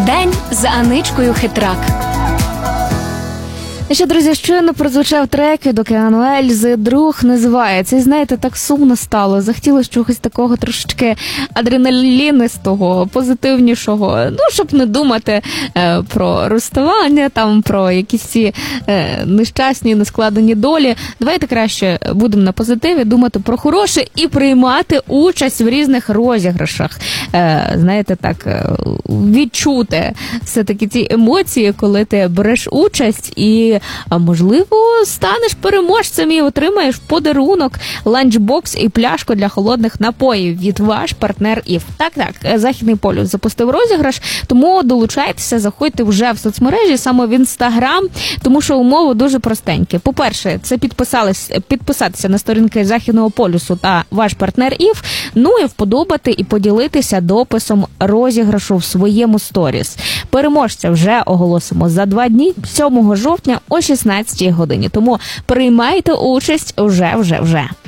День з Аничкою Хитрак. І ще, друзі, щойно прозвучав трек від Океану Ельзи «Друг» називається. І знаєте, так сумно стало. Захотілося чогось такого трошечки адреналінистого, позитивнішого. Ну, щоб не думати про розставання, там, про якісь ці нещасні, нескладені долі. Давайте краще будемо на позитиві, думати про хороше і приймати участь в різних розіграшах. Знаєте, так, відчути все-таки ці емоції, коли ти береш участь і можливо, станеш переможцем і отримаєш подарунок, ланчбокс і пляшку для холодних напоїв від ваш партнер ІФ. Так, Західний полюс запустив розіграш, тому долучайтеся, заходьте вже в соцмережі, саме в Інстаграм, тому що умови дуже простенькі. По-перше, це підписатися на сторінки Західного полюсу та ваш партнер ІФ, ну і вподобати і поділитися дописом розіграшу в своєму сторіс. Переможця вже оголосимо за 2 дні, 7 жовтня о 16 годині. Тому приймайте участь уже.